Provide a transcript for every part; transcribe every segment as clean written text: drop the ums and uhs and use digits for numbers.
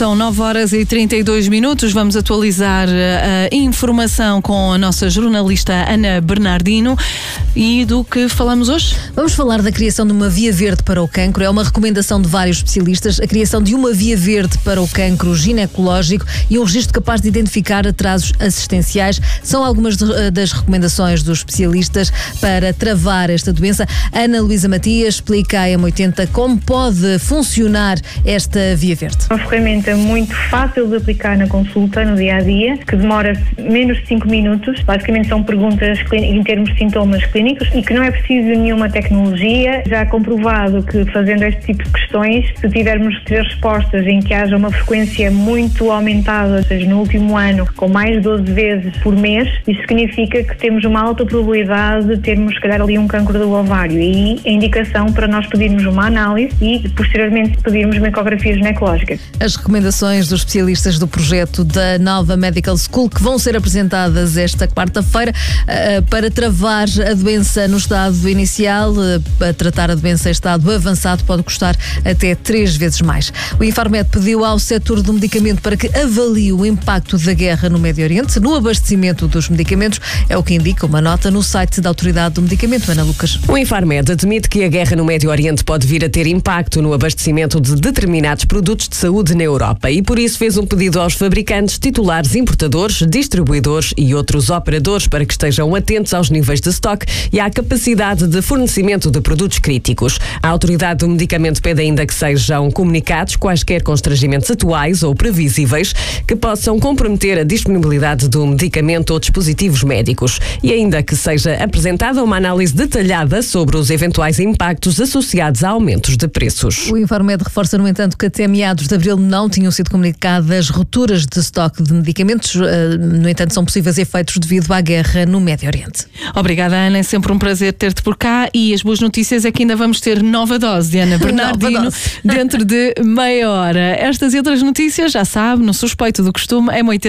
São 9h32. Vamos atualizar a informação com a nossa jornalista Ana Bernardino. E do que falamos hoje? Vamos falar da criação de uma via verde para o cancro. É uma recomendação de vários especialistas, a criação de uma via verde para o cancro ginecológico e um registro capaz de identificar atrasos assistenciais. São algumas das recomendações dos especialistas para travar esta doença. Ana Luísa Matias explica à M80 como pode funcionar esta via verde. Uma ferramenta muito fácil de aplicar na consulta, no dia-a-dia, que demora menos de 5 minutos. Basicamente são perguntas em termos de sintomas clínicos e que não é preciso nenhuma tecnologia. Já comprovado que fazendo este tipo de questões, se tivermos que ter respostas em que haja uma frequência muito aumentada, ou seja, no último ano, com mais de 12 vezes por mês, isso significa que temos uma alta probabilidade de termos, se calhar, ali um cancro do ovário. E a indicação para nós pedirmos uma análise e, posteriormente, pedirmos uma ecografia ginecológica. As recomendações dos especialistas do projeto da Nova Medical School, que vão ser apresentadas esta quarta-feira para travar a doença no estado inicial. Para tratar a doença em estado avançado pode custar até 3 vezes mais. O Infarmed pediu ao setor do medicamento para que avalie o impacto da guerra no Médio Oriente no abastecimento dos medicamentos. É o que indica uma nota no site da Autoridade do Medicamento. Ana Lucas. O Infarmed admite que a guerra no Médio Oriente pode vir a ter impacto no abastecimento de determinados produtos de saúde na Europa e por isso fez um pedido aos fabricantes, titulares, importadores, distribuidores e outros operadores para que estejam atentos aos níveis de estoque e à capacidade de fornecimento de produtos críticos. A Autoridade do Medicamento pede ainda que sejam comunicados quaisquer constrangimentos atuais ou previsíveis que possam comprometer a disponibilidade do medicamento ou dispositivos médicos e ainda que seja apresentada uma análise detalhada sobre os eventuais impactos associados a aumentos de preços. O Infarmed reforça, no entanto, que até meados de abril não tinham sido comunicadas rupturas de estoque de medicamentos. No entanto, são possíveis efeitos devido à guerra no Médio Oriente. Obrigada, Ana. É sempre um prazer ter-te por cá e as boas notícias é que ainda vamos ter nova dose de Ana Bernardino dentro de meia hora. Estas e outras notícias, já sabe, no suspeito do costume,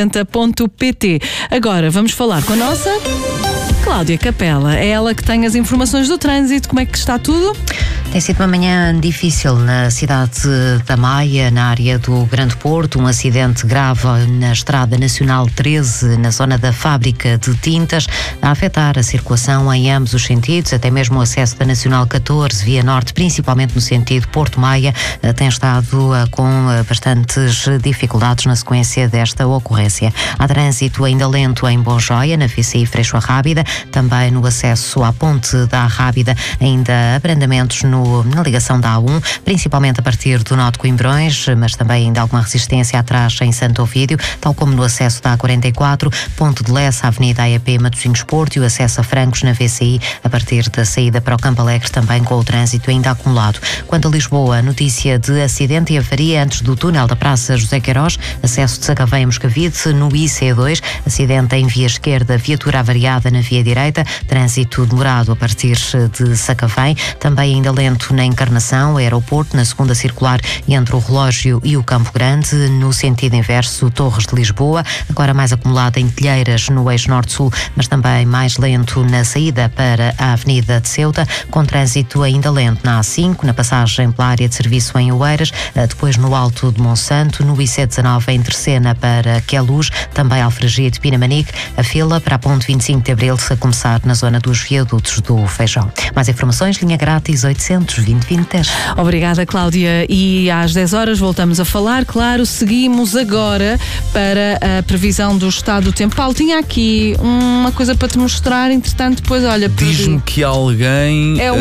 m80.pt. Agora vamos falar com a nossa Cláudia Capela. É ela que tem as informações do trânsito. Como é que está tudo? Tem sido uma manhã difícil na cidade da Maia, na área do Grande Porto. Um acidente grave na Estrada Nacional 13, na zona da fábrica de tintas, a afetar a circulação em ambos os sentidos. Até mesmo o acesso da Nacional 14, via norte, principalmente no sentido Porto-Maia, tem estado com bastantes dificuldades na sequência desta ocorrência. Há trânsito ainda lento em Bonjoia, na VCI Freixo Arrábida, também no acesso à Ponte da Arrábida, ainda abrandamentos na ligação da A1, principalmente a partir do nó de Coimbrões, mas também ainda alguma resistência atrás em Santo Ovídio, tal como no acesso da A44, Ponte de Lessa, Avenida AEP Matosinhos Porto e o acesso a Francos na VCI, a partir da saída para o Campo Alegre, também com o trânsito ainda acumulado. Quanto a Lisboa, notícia de acidente e avaria antes do túnel da Praça José Queiroz, acesso de Sacavém a Moscavide, no IC2, acidente em via esquerda, viatura avariada na via direita, trânsito demorado a partir de Sacavém, também ainda lento na Encarnação, aeroporto, na segunda circular entre o Relógio e o Campo Grande, no sentido inverso, Torres de Lisboa, agora mais acumulada em Telheiras, no eixo norte-sul, mas também mais lento na saída para a Avenida de Ceuta, com trânsito ainda lento na A5, na passagem pela área de serviço em Oeiras, depois no Alto de Monsanto, no IC19 em Terceira para Queluz, também Alfragide, Pinamanique, a fila para a ponte 25 de Abril, a começar na zona dos viadutos do Feijão. Mais informações, linha grátis 800 2020. Obrigada, Cláudia. E às 10 horas voltamos a falar. Claro, seguimos agora para a previsão do estado do tempo. Paulo, tinha aqui uma coisa para te mostrar, entretanto, depois, olha... Diz-me que alguém é o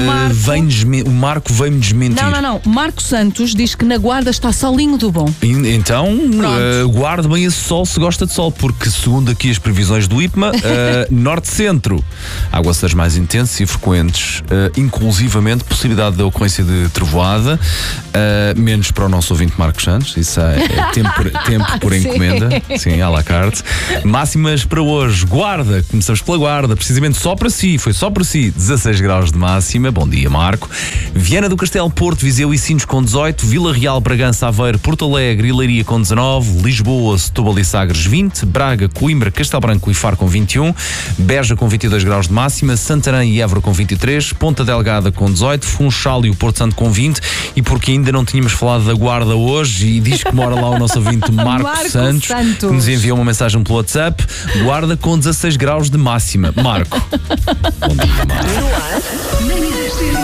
Marco veio-me desmentir. Não. Marco Santos diz que na Guarda está solinho do bom. Então, guarde bem esse sol se gosta de sol, porque segundo aqui as previsões do IPMA, norte-centro, aguaceiros mais intensos e frequentes, inclusivamente possibilidade da ocorrência de trovoada, menos para o nosso ouvinte Marcos Santos, isso é tempo por encomenda, sim, à la carte. Máximas para hoje, Guarda, começamos pela Guarda, precisamente só para si, foi só para si, 16 graus de máxima, bom dia Marco. Viana do Castelo, Porto, Viseu e Sines com 18, Vila Real, Bragança, Aveiro, Porto Alegre e Leiria com 19, Lisboa, Setúbal e Sagres 20, Braga, Coimbra, Castelo Branco e Faro com 21, Beja com 22 graus de máxima, Santarém e Évora com 23, Ponta Delgada com 18, Funchal e o Porto Santo com 20, e porque ainda não tínhamos falado da Guarda hoje, e diz que mora lá o nosso ouvinte Marco Santos, que nos enviou uma mensagem pelo WhatsApp, Guarda com 16 graus de máxima. Marco. Bom dia, Marco.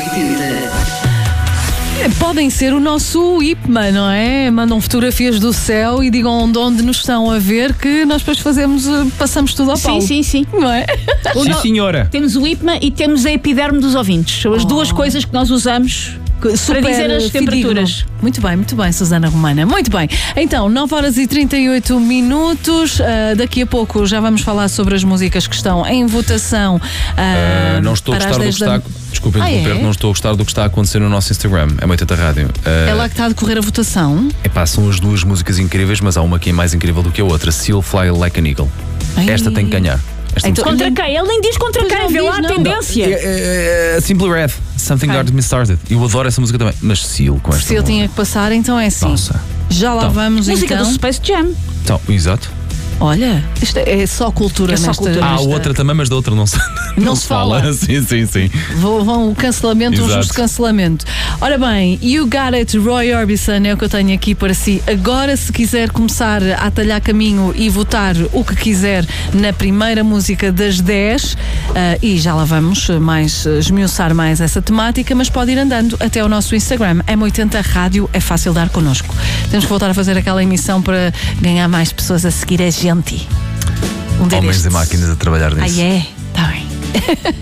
Podem ser o nosso IPMA, não é? Mandam fotografias do céu e digam de onde nos estão a ver, que nós depois passamos tudo ao Paulo. Sim. Não é? Sim, senhora. Temos o IPMA e temos a epiderme dos ouvintes. São as duas coisas que nós usamos para dizer as temperaturas. Muito bem, Susana Romana. Muito bem. Então, 9h38. Daqui a pouco já vamos falar sobre as músicas que estão em votação. Não estou a gostar do que está. Desculpa interromper, não estou a gostar do que está a acontecer no nosso Instagram. É 80 Rádio. É lá que está a decorrer a votação? São as duas músicas incríveis, mas há uma que é mais incrível do que a outra. Seal Fly Like an Eagle. Esta tem que ganhar. Então, contra quem? Ele nem diz contra quem, vê lá a tendência. Simply Red, Something Got Me Started. Eu adoro essa música também, mas Seal com esta. Se eu tinha que passar, então é assim. Nossa. Já lá vamos música então. Música do Space Jam. Então, exato. Olha, isto é só cultura nesta. Há outra também, mas da outra não se fala. Sim. Vão o cancelamento, um justo cancelamento. Ora bem, You Got It, Roy Orbison, é o que eu tenho aqui para si. Agora, se quiser começar a atalhar caminho e votar o que quiser na primeira música das 10, e já lá vamos esmiuçar mais essa temática, mas pode ir andando até o nosso Instagram. M80 Rádio, é fácil dar connosco. Temos que voltar a fazer aquela emissão para ganhar mais pessoas a seguir a gente. Homens e máquinas a trabalhar nisso. Está bem.